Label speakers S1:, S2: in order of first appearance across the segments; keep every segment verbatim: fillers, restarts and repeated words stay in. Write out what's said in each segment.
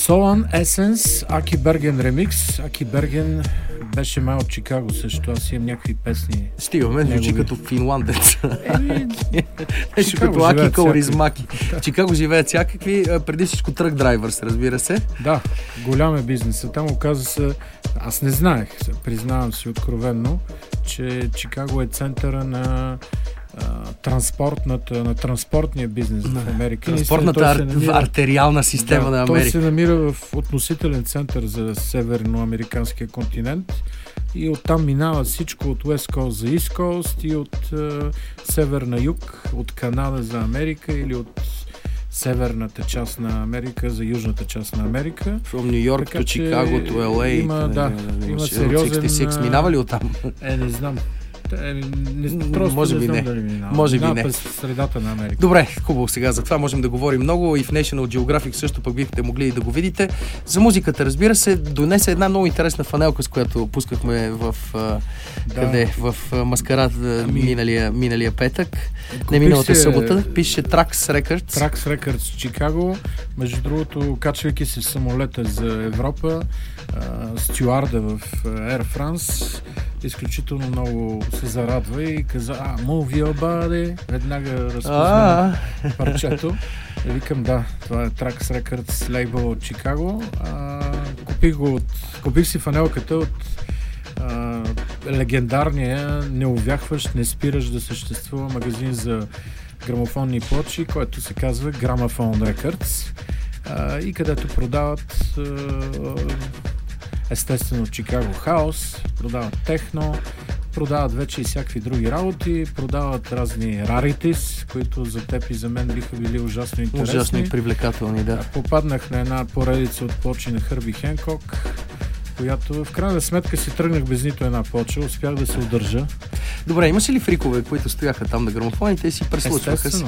S1: Солан, Есенс, Аки Берген ремикс. Аки Берген беше май от Чикаго също. Аз имам някакви песни.
S2: Стигаме, звучи като финландец.
S1: Еми,
S2: Нещо като Аки Кауризмаки. В Чикаго живеят всякакви, преди всичко трък драйвърс, разбира се.
S1: Да, голям е бизнесът. Там оказа се, аз не знаех, признавам си откровенно, че Чикаго е центъра на транспортната, на транспортния бизнес в Америка.
S2: Транспортната ар... намира... артериална система
S1: да,
S2: на Америка.
S1: Той се намира в относителен център за северноамериканския континент и оттам минава всичко от West Coast за East Coast и от е, север на юг, от Канада за Америка или от северната част на Америка за южната част на Америка.
S2: From New York to Chicago to Ел Ей.
S1: Има, да, има сериозен...
S2: шейсет и шест минава ли оттам?
S1: Е, не знам. Е, не, просто
S2: може
S1: не
S2: би
S1: знам
S2: не.
S1: дали минава.
S2: Може би
S1: минава
S2: не.
S1: През средата на Америка.
S2: Добре, хубаво сега. За това можем да говорим много и в National Geographic също пък бихте могли и да го видите. За музиката, разбира се, донесе една много интересна фанелка, с която пускахме в да. къде? В Маскарад ами... миналия, миналия петък. Не миналата се... събота. Пише Trax Records.
S1: Trax Records Чикаго. Между другото, качвайки се в самолета за Европа, стюарда в Air France изключително много се зарадва и каза, а, move your body, веднага разпозна парчето. И викам, да, това е Trax Records лейбъл от Чикаго. А, купих го от, купих си фанелката от а, легендарния, неувяхващ, не спираш да съществува магазин за грамофонни плочи, който се казва Gramophone Records а, и където продават а, естествено Чикаго хаус, продават техно, продават вече и всякакви други работи, продават разни раритис, които за теб и за мен биха били ужасно интересни.
S2: Ужасно и привлекателни, да.
S1: Попаднах на една поредица от плочи на Хърби Хенкок, която в крайна сметка си тръгнах без нито една плоча, успях да се удържа.
S2: Добре, имаше ли фрикове, които стояха там на грамофоните и си преслушваха си?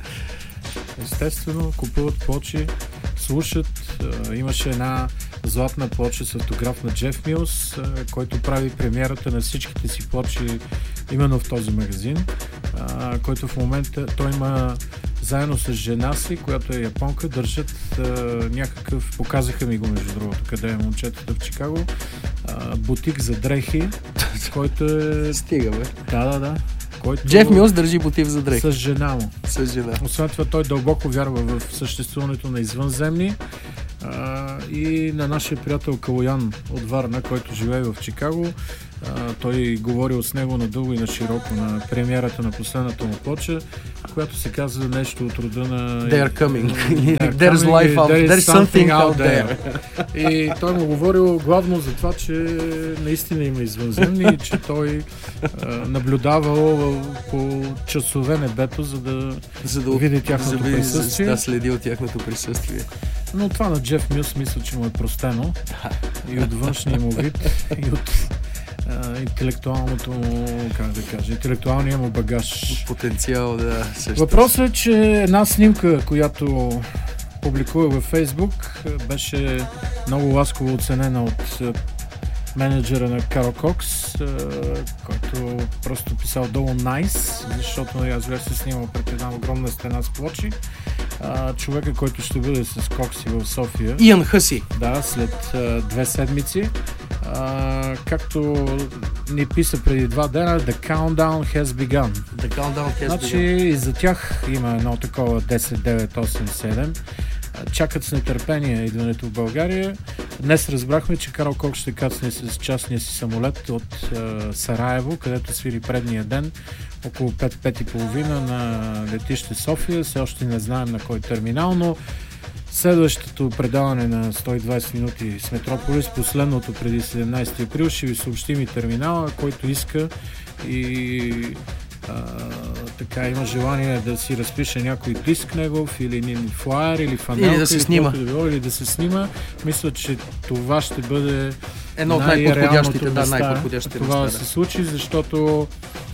S1: Естествено, купуват плочи, слушат. Имаше една златна плоча с автограф на Джеф Милс, който прави премиерата на всичките си плочи именно в този магазин, който в момента той има заедно с жена си, която е японка, държат някакъв, показаха ми го между другото, къде е момчетата в Чикаго, бутик за дрехи, който е...
S2: Стига, бе.
S1: Да, да, да. Който...
S2: Джеф Милс държи бутик за дрехи.
S1: С жена му.
S2: С жена.
S1: Освен това, той дълбоко вярва в съществуването на извънземни а, и на нашия приятел Калоян от Варна, който живее в Чикаго. А, той говорил с него надълго и на широко на премиерата на последната му плоча, която се казва нещо от рода на...
S2: They are coming.
S1: They're
S2: There's life out there. There's something out there.
S1: И той му говорил главно за това, че наистина има извънземни и че той а, наблюдавал по часове небето, за да, за да види тяхното
S2: за
S1: присъствие.
S2: Да следи от тяхното присъствие.
S1: Но това на Джеф Милс мисля, че му е простено. И от външния му вид, и от Uh, интелектуалното му, как да кажа, интелектуалния му багаж.
S2: Потенциал, да. Също.
S1: Въпросът е, че една снимка, която публикува във Фейсбук, беше много ласково оценена от менеджера на Карл Кокс, който просто писал долу nice, защото аз бях се снимал пред една огромна стена с плочи. Човека, който ще бъде с Кокси в София.
S2: Иан Хъси.
S1: Да, след а, две седмици. А, както ни писа преди два дена, The Countdown has begun.
S2: The Countdown has
S1: значи,
S2: begun.
S1: И за тях има едно такова десет девет осем седем. Чакат с нетърпение идването в България. Днес разбрахме, че Карл Кокс ще кацне с частния си самолет от а, Сараево, където свири предния ден около пет-пет и половина на летище София. Все още не знаем на кой терминал, но следващото предаване на сто и двайсет минути с Метрополис, последното преди седемнайсети април, ще ви съобщим и терминала, който иска и а, така има желание да си разпише някой диск негов или флаер или фанелка,
S2: или да се снима.
S1: Да било, или да се снима. Мисля, че това ще бъде
S2: едно от най-подходящите, да, най-подходящите
S1: това
S2: места,
S1: да се случи, защото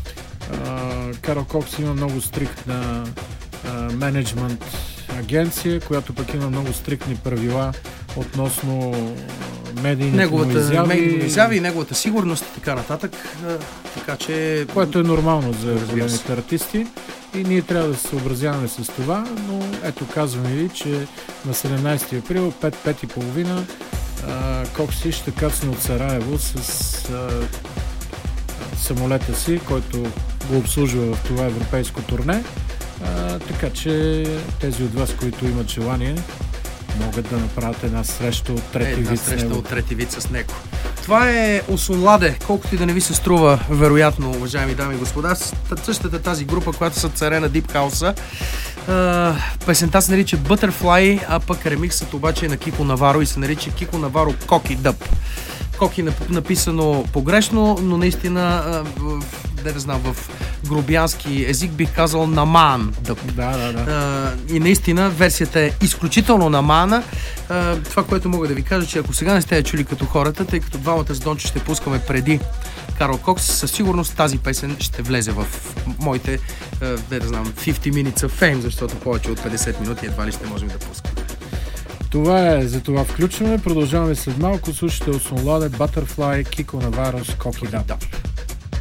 S1: Карл Кокс има много стриктна менеджмент агенция, която пък има много стриктни правила относно медийните му изяви.
S2: изяви и неговата сигурност и така нататък. Така че...
S1: Което е нормално за големите артисти. и ние трябва да се съобразяваме с това, но ето казваме ви, че на седемнайсети април, пет и половина, Кокси ще кацне от Сараево с а, самолета си, който го обслужва в това европейско турне. А, така че тези от вас, които имат желание, могат да направят една среща от трети
S2: една
S1: вид
S2: среща
S1: с него.
S2: от трети вид с него. Това е Осунладе, колкото и да не ви се струва, вероятно, уважаеми дами и господа, същата тази група, която са царе на Deep House. Песента се нарича Butterfly, а пък ремиксът обаче е на Кико Наваро и се нарича Кико Наваро Коки Дъб. Коки написано погрешно, но наистина, да не знам, в грубиянски език бих казал наман дъб.
S1: Да, да, да.
S2: И наистина версията е изключително намана. Това, което мога да ви кажа, че ако сега не сте я чули като хората, тъй като двамата с Дончо ще пускаме преди Карл Кокс, със сигурност тази песен ще влезе в моите, да не знам, петдесет minutes of fame, защото повече от петдесет минути едва ли ще можем да пускаме.
S1: Това е, за това включваме. Продължаваме след малко. Слушате Осунладе, Butterfly, Кико Наваро с Коки Дъб.